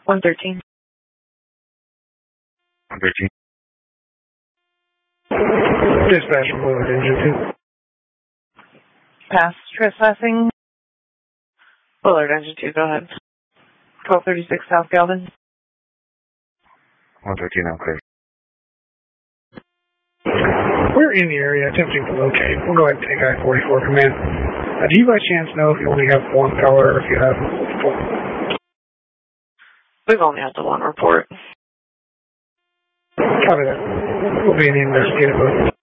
113. 113. Dispatch from Willard Engine 2. Pass trespassing. Willard Engine 2, go ahead. 1236 South Galvin. 113, I'm clear. We're in the area attempting to locate. We'll go ahead and take I-44 command. Do you by chance know if you only have one color or if you have multiple? We've only had the one report. Copy that. We'll be in the investigative mode.